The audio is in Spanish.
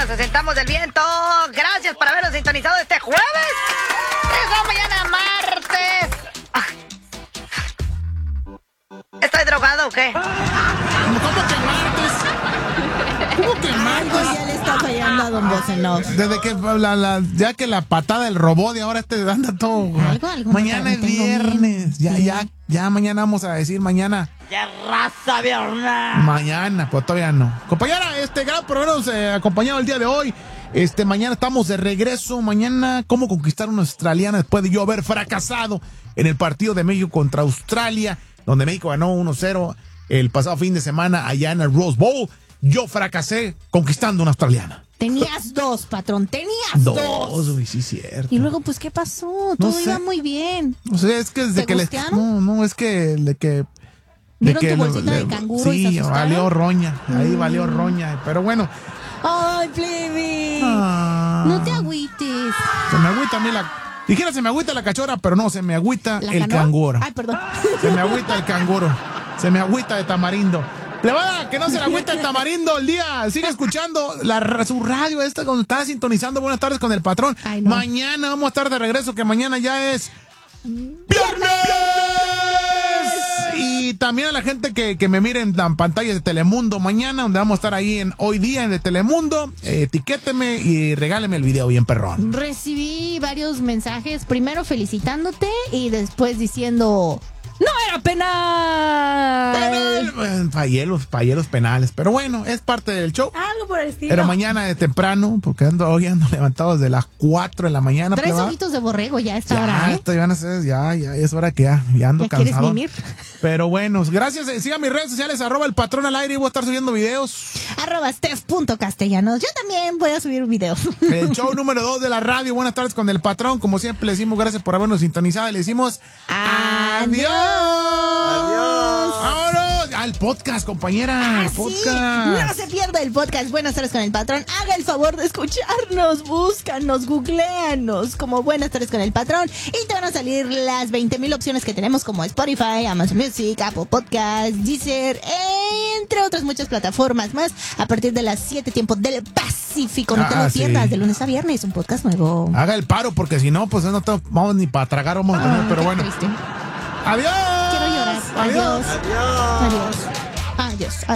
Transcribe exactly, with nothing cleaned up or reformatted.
nos asentamos del viento. Gracias por habernos sintonizado este jueves. Regresamos mañana martes. Ah. ¿Estoy drogado o qué? ¿Cómo que martes? ¿Cómo que martes? Ya le está fallando a Don Bocenos. Desde que la, la, ya que la patada del robot y ahora este anda todo. Algo, algo mañana es viernes. Ya, ya, ya mañana vamos a decir mañana. Ya raza viernes. Mañana, pues todavía no. Compañera, este gran programa nos eh, acompañado el día de hoy. Este, mañana estamos de regreso. Mañana, ¿cómo conquistar una australiana después de yo haber fracasado en el partido de México contra Australia, donde México ganó uno cero el pasado fin de semana allá en el Rose Bowl? Yo fracasé conquistando una australiana. Tenías dos, patrón, tenías Dos, dos. uy, sí, cierto. Y luego, pues, ¿qué pasó? Todo sé. iba muy bien. O sea, es que desde ¿Te que le. gustearon? No, no, es que de que. ¿Vieron que tu lo- bolsita le- de canguro y se Sí, asustaron? valió roña. Ahí Mm. valió roña. Pero bueno. Ay, plebe. Ah, No te agüites. Se me agüita a mí la. Dijera, se me agüita la cachora, pero no, se me agüita ¿La el canoa? canguro. Ay, perdón. Se me agüita el canguro. Se me agüita de tamarindo. Plebada, que no se le agüita el tamarindo el día. Sigue escuchando la, su radio esta cuando está sintonizando. Buenas tardes con el patrón. Ay, no. Mañana vamos a estar de regreso, que mañana ya es ¡Viernes! Y también a la gente que, que me mire en la pantalla de Telemundo mañana, donde vamos a estar ahí en Hoy Día en de Telemundo. Eh, etiquéteme y regáleme el video bien perrón. Recibí varios mensajes, primero felicitándote y después diciendo, ¡no era penal! Penal. Fallé los, fallé los penales, pero bueno, es parte del show. Algo por el estilo. Pero mañana de temprano, porque ando hoy ando levantado desde las cuatro de la mañana. Tres plebada. ojitos de borrego ya a esta Ya, hora, ¿eh? esto ya, no sé, ya, ya es hora que ya, ya ando ¿Ya quieres cansado. mimir? Pero bueno, gracias. eh, Sigan mis redes sociales, arroba el patrón al aire y voy a estar subiendo videos. Arroba Steph.castellanos. Yo también voy a subir un video. El show número dos de la radio. Buenas tardes con el patrón. Como siempre le decimos gracias por habernos sintonizado. Le decimos adiós. Adiós. Vámonos al podcast, compañera. Ah, El sí. podcast. No se pierda el podcast Buenas tardes con el patrón. Haga el favor de escucharnos, búscanos, googleanos como Buenas tardes con el patrón y te van a salir las veinte mil opciones que tenemos como Spotify, Amazon Music, Apple Podcast, Deezer, entre otras muchas plataformas más a partir de las siete tiempo del Pacífico. No te Ah, lo sí. pierdas, de lunes a viernes, un podcast nuevo. Haga el paro porque si no, pues no te- vamos ni para tragar, vamos a tener. Ah, Pero qué bueno. triste. Adiós. Quiero llorar. Adiós. Adiós. Adiós. Adiós. Adiós.